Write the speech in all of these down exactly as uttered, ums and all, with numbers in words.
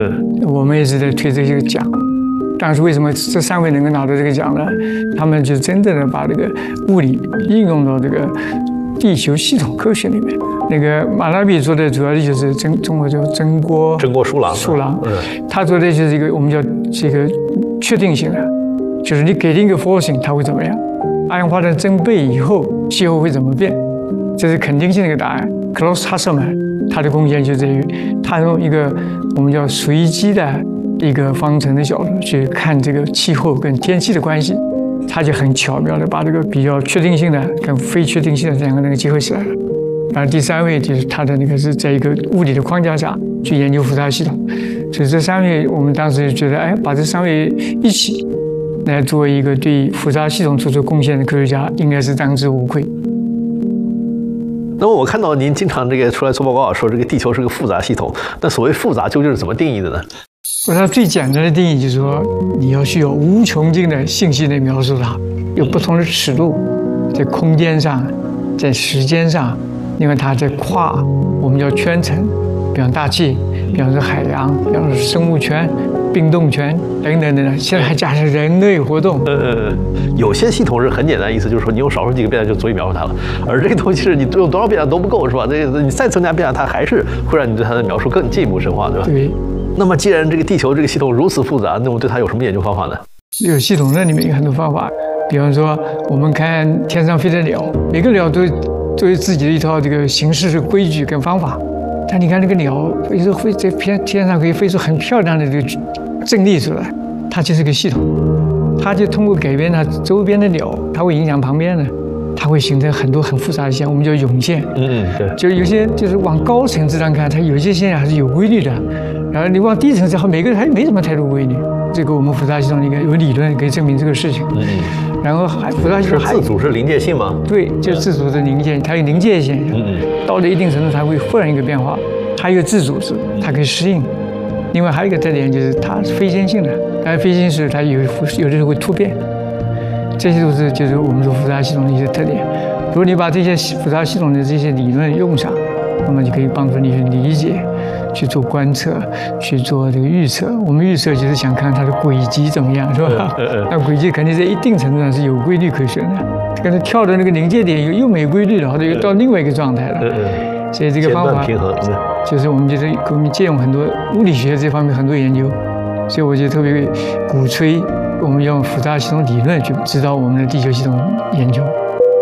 嗯，我们也是在推这些奖。但是为什么这三位能够拿到这个奖呢？他们就真正的把这个物理应用到这个地球系统科学里面。那个马拉比做的主要的就是真中国叫真锅真锅书郎， 书郎， 嗯， 他做的就是一个我们叫这个确定性的，就是你给定一个 forcing 它会怎么样，二氧化碳增倍以后气候会怎么变，这是肯定性的一个答案。Klaus Hasselmann 他的贡献就在于他用一个我们叫随机的一个方程的角度去看这个气候跟天气的关系，他就很巧妙的把这个比较确定性的跟非确定性的两个那个结合起来了。然后第三位就是他的那个是在一个物理的框架下去研究复杂系统，所以这三位我们当时就觉得，哎，把这三位一起来做一个对复杂系统做出贡献的科学家，应该是当之无愧。 那么我看到您经常这个出来做报告，说这个地球是个复杂系统，那所谓复杂究竟是怎么定义的呢？ 我它最简单的定义就是说，你要需要无穷尽的信息来描述它，有不同的尺度，在空间上，在时间上。因为它在跨我们叫圈层，比方大气，比方说海洋，比方说生物圈、冰冻圈等等等等。现在还加上人类活动。 呃，有些系统是很简单，意思就是说你用少数几个变量就足以描述它了，而这个东西是你用多少变量都不够，是吧？这个你再增加变量，它还是会让你对它的描述更进一步深化，对吧？ 对。 那么既然这个地球这个系统如此复杂，那么对它有什么研究方法呢？ 有系统论里面有很多方法，比方说我们看天上飞的鸟，每个鸟都都有自己的一套这个形式、规矩跟方法。但你看那个鸟，飞出飞在天天上可以飞出很漂亮的这个阵列出来，它就是个系统。它就通过改变它周边的鸟，它会影响旁边的，它会形成很多很复杂的现象，我们叫涌现。 嗯，对。 就是有些就是往高层次上看，它有些现象还是有规律的，然后你往低层次，每个还没什么太多规律。这个我们复杂系统里面有理论可以证明这个事情。嗯。然后还复杂系统还自主是临界性吗？ 对，就自主的临界，它有临界现象。嗯。到了一定程度，它会忽然一个变化。它有自主性，它可以适应。另外还有一个特点就是它是非线性的，但是非线性它有有的时候会突变。这些都是就是我们说复杂系统的一些特点。如果你把这些复杂系统的这些理论用上，那么就可以帮助你去理解、去做观测、去做这个预测。我们预测就是想看它的轨迹怎么样，是吧？那轨迹肯定在一定程度上是有规律可循的。跟它跳的那个临界点又又没规律了，或者又到另外一个状态了。所以这个方法平衡， 就是我们就是我们借用很多物理学这方面很多研究，所以我就特别鼓吹我们用复杂系统理论去指导我们的地球系统研究。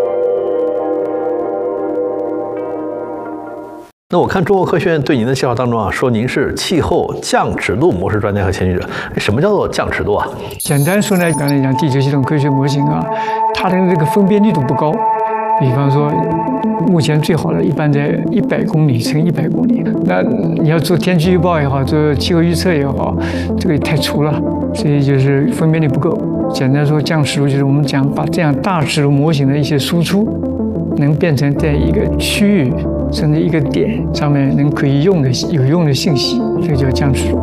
那我看中国科学院对您的介绍当中啊，说您是气候降尺度模式专家和前驱者。什么叫做降尺度啊？ 简单说呢，刚才讲地球系统科学模型啊，它的这个分辨率度不高。比方说，目前最好的一般在一百公里乘一百公里。那你要做天气预报也好，做气候预测也好，这个也太粗了，所以就是分辨率不够。简单说，降尺度就是我们讲把这样大尺度模型的一些输出，能变成在一个区域甚至一个点上面能可以用的有用的信息，这个叫降尺度。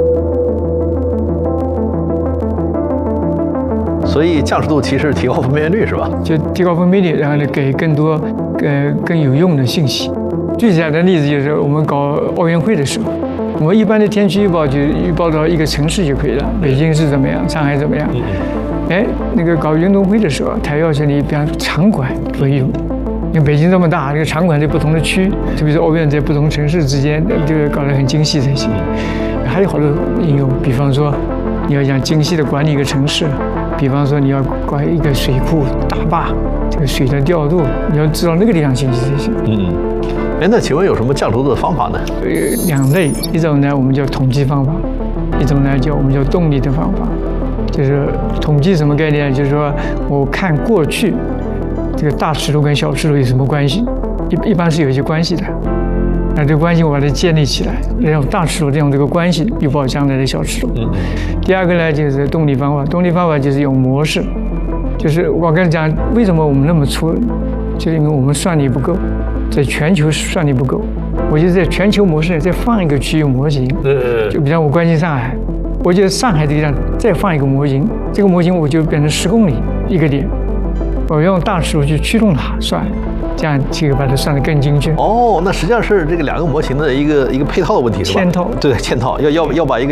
所以降尺度其实提高分辨率是吧？ 就提高分辨率，然后呢给更多呃更有用的信息。最简单的例子就是我们搞奥运会的时候，我们一般的天气预报就预报到一个城市就可以了，北京是怎么样，上海怎么样。哎，那个搞运动会的时候，它要求你比方场馆可以用，因为北京这么大，这个场馆在不同的区，特别是奥运在不同城市之间，这个搞得很精细才行。还有好多应用，比方说你要想精细的管理一个城市。比方说，你要管一个水库大坝，这个水的调度，你要知道那个地方信息才行。嗯， 哎，那请问有什么降尺度的方法呢？ 呃，两类，一种呢我们叫统计方法，一种呢叫我们叫动力的方法。就是统计什么概念？就是说我看过去这个大尺度跟小尺度有什么关系，一一般是有一些关系的。那这个关系我把它建立起来，让大尺度利用这个关系预报将来的小尺度。嗯。第二个呢就是动力方法，动力方法就是用模式，就是我跟你讲，为什么我们那么粗，就是因为我们算力不够，在全球算力不够。我就在全球模式再放一个区域模型，就比方我关心上海，我就上海这个地方再放一个模型，这个模型我就变成十公里一个点，我用大尺度去驱动它算。这样这个把它算得更精确。 哦，那实际上是这个两个模型的一个一个配套的问题，是吧？ 嵌套。 对，嵌套要要要把一个